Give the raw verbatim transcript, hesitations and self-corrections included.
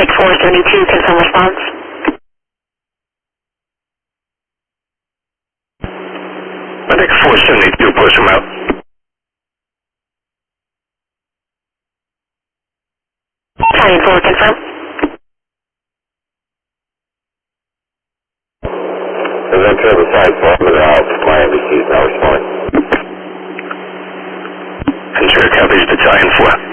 Medic four seventy-two, confirm response. Medic four seventy-two, push him out. Battalion four, confirm. As I tell the side form out, my M B C is now responding. Ensure coverage, Battalion four.